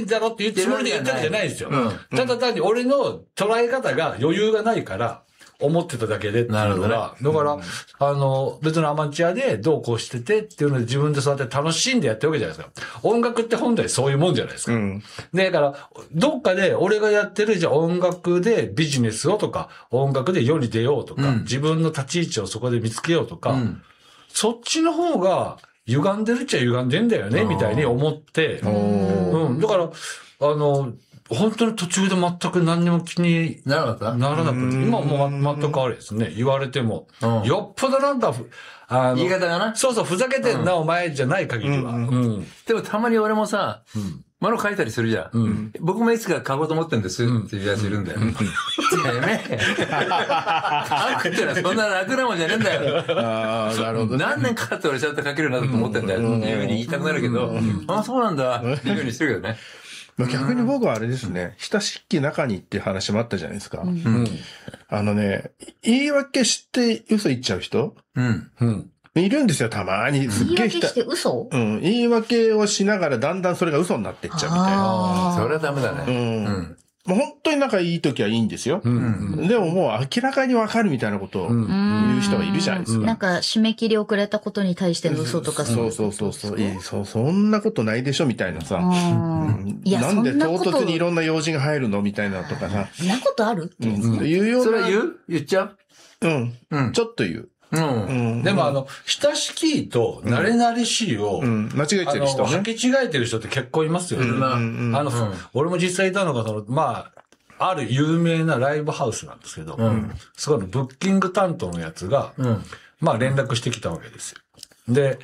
だろって言うつもりで言ったわけじゃないですよ。ただ単に俺の捉え方が余裕がないから、思ってただけでっていうのが、だから、別のアマチュアでどうこうしててっていうので自分でそうやって楽しんでやってるわけじゃないですか。音楽って本来そういうもんじゃないですか。だから、どっかで俺がやってる、じゃあ音楽でビジネスをとか、音楽で世に出ようとか、自分の立ち位置をそこで見つけようとか、そっちの方が歪んでるっちゃ歪んでんだよね、みたいに思って、だから、本当に途中で全く何にも気にならなくて、今も全くあれですね。言われても。よっぽどなんか、 言い方がな。 そうそう、ふざけてんな、お前じゃない限りは。 でもたまに俺もさ、もの書いたりするじゃん。僕もいつか書こうと思ってんですっていうやついるんだよ。てめえ。書くってのはそんな楽なもんじゃねえんだよ。なるほど。何年かかって俺ちゃんと書けるようになったと思ってんだよ。っていうふうに言いたくなるけど、あ、そうなんだ。っていうふうにしてるけどね。 逆に僕はあれですね、親しき中にっていう話もあったじゃないですか。言い訳して嘘言っちゃう人いるんですよ、たまに。 言い訳して嘘？ 言い訳をしながらだんだんそれが嘘になってっちゃうみたいな。 それはダメだね。 もう本当に仲いい時はいいんですよ。でももう明らかにわかるみたいなことを言う人がいるじゃないですか。 なんか締め切り遅れたことに対しての嘘とかそう。そんなことないでしょみたいなさ。なんで唐突にいろんな用事が入るのみたいなとかさ。 そんなことあるって言うような。 それ言っちゃう？ ちょっと言う。 でも親しきと慣れ慣れしいを、 間違えてる人ね。 履き違えてる人って結構いますよね。俺も実際いたのが、ある有名なライブハウスなんですけど、そこのブッキング担当のやつが、連絡してきたわけですよ。で、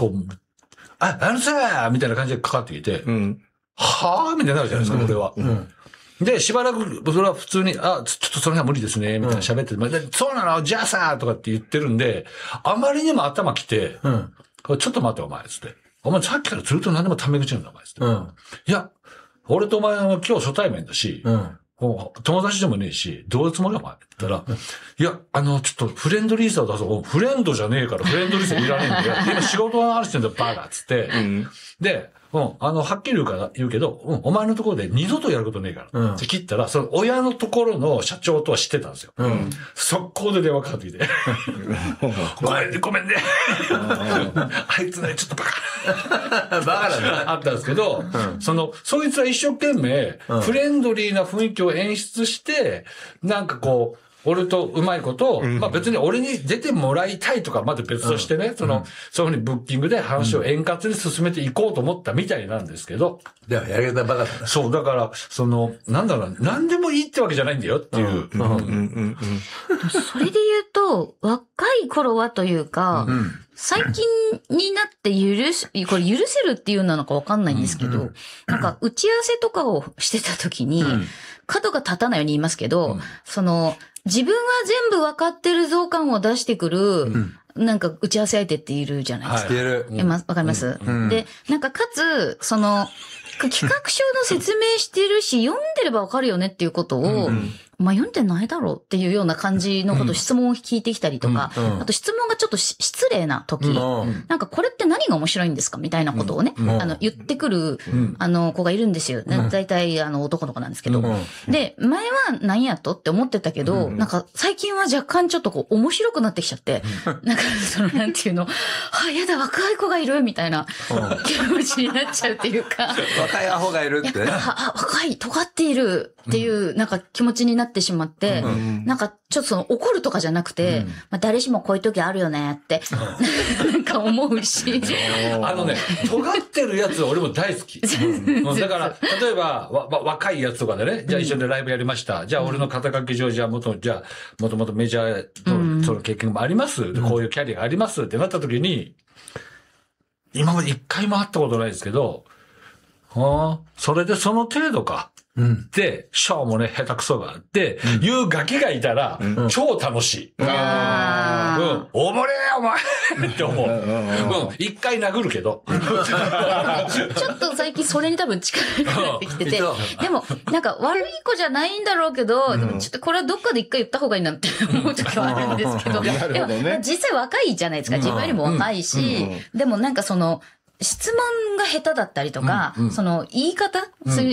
さみたいな感じでかかってきて、はぁみたいになるじゃないですか、俺は。で、しばらく、それは普通に、ちょっとその辺は無理ですね、みたいな喋ってて、そうなのじゃあさとかって言ってるんで、あまりにも頭きて、ちょっと待ってお前、つって。お前さっきからずっと何でもタメ口なんだ、お前、つって。いや、俺とお前は今日初対面だし、友達でもねえし、どういうつもりお前って言ったら、いや、ちょっとフレンドリーさを出そう。フレンドじゃねえからフレンドリーさいらねえんだよ。今仕事の話してんだよ、バカっつって。で、はっきり言うけど、お前のところで二度とやることねえから。って切ったら、その親のところの社長とは知ってたんですよ。速攻で電話かかってきて。ごめんね。あいつね、ちょっとバカ。 バカだね。 あったんですけど、そいつは一生懸命、フレンドリーな雰囲気を演出して、なんか俺とうまいこと、別に俺に出てもらいたいとかまだ別としてね、そういうふうにブッキングで話を円滑に進めていこうと思ったみたいなんですけど。 でもやり方バカだな。 そう、だから、なんだろう、何でもいいってわけじゃないんだよっていう。 それで言うと、若い頃はというか、最近になってこれ許せるっていうのかわかんないんですけど、なんか打ち合わせとかをしてた時に、角が立たないように言いますけど、自分は全部わかってる増感を出してくる、なんか打ち合わせ相手っているじゃないですか。わかります、で、なんかかつ、企画書の説明してるし、読んでればわかるよねっていうことを、読んでないだろうっていうような感じのこと、質問を聞いてきたりとか、あと質問がちょっと失礼な時、なんかこれって何が面白いんですかみたいなことをね、言ってくる、子がいるんですよ。大体、男の子なんですけど。で、前は何やとって思ってたけど、なんか最近は若干ちょっと面白くなってきちゃって、なんかなんていうの、やだ、若い子がいるみたいな気持ちになっちゃうっていうか。 若いアホがいるって。 若い、尖っているっていう、なんか気持ちになってしまって、なんかちょっと怒るとかじゃなくて、誰しもこういう時あるよねって、なんか思うし。 尖ってるやつ俺も大好き。だから、例えば、若いやつとかでね、じゃあ一緒にライブやりました。じゃあ俺の肩書き上、もともとメジャーのその経験もあります。こういうキャリアがありますってなった時に、今まで一回も会ったことないですけど、それでその程度か。で、しょうもね、下手くそがあって、言うガキがいたら、超楽しい。おもれお前って思う。一回殴るけど。 ちょっと最近それに多分力が入ってきてて、でも、なんか悪い子じゃないんだろうけど、でもちょっとこれはどっかで一回言った方がいいなって思う時はあるんですけど、でも実際若いじゃないですか。自分よりも若いし、でもなんか質問が下手だったりとか、言い方、そういう